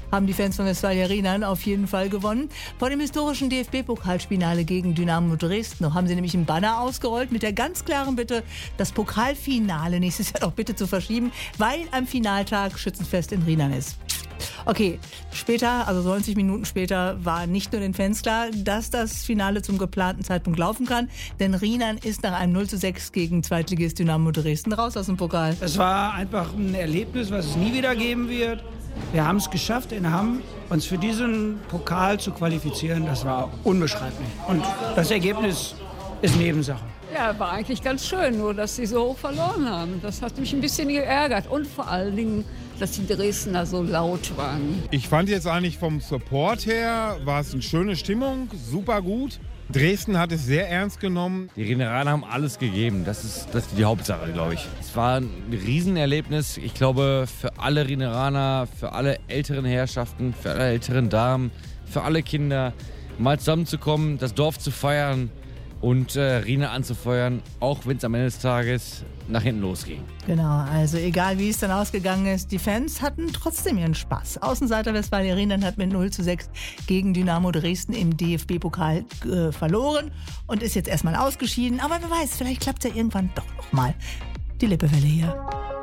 haben die Fans von Westfalia Rheinland auf jeden Fall gewonnen. Vor dem historischen DFB-Pokalfinale gegen Dynamo Dresden haben sie nämlich ein Banner ausgerollt mit der ganz klaren Bitte, das Pokalfinale nächstes Jahr doch bitte zu verschieben, weil am Finaltag Schützenfest in Rheinland ist. Okay, später, also 90 Minuten später, war nicht nur den Fans klar, dass das Finale zum geplanten Zeitpunkt laufen kann, denn Rheinland ist nach einem 0:6 gegen Zweitligist Dynamo Dresden raus aus dem Pokal. Es war einfach ein Erlebnis, was es nie wieder geben wird. Wir haben es geschafft in Hamm, uns für diesen Pokal zu qualifizieren. Das war unbeschreiblich. Und das Ergebnis ist Nebensache. Ja, war eigentlich ganz schön, nur dass sie so hoch verloren haben. Das hat mich ein bisschen geärgert. Und vor allen Dingen, dass die Dresdner so laut waren. Ich fand jetzt eigentlich vom Support her, war es eine schöne Stimmung, super gut. Dresden hat es sehr ernst genommen. Die Rheneraner haben alles gegeben. Das ist die Hauptsache, glaube ich. Es war ein Riesenerlebnis. Ich glaube, für alle Rheneraner, für alle älteren Herrschaften, für alle älteren Damen, für alle Kinder, mal zusammenzukommen, das Dorf zu feiern und Rheinland anzufeuern, auch wenn es am Ende des Tages nach hinten losging. Genau, also egal wie es dann ausgegangen ist, die Fans hatten trotzdem ihren Spaß. Außenseiter Westfalia Rheinland hat mit 0:6 gegen Dynamo Dresden im DFB-Pokal verloren und ist jetzt erstmal ausgeschieden. Aber wer weiß, vielleicht klappt es ja irgendwann doch noch mal. Die Lippewelle hier.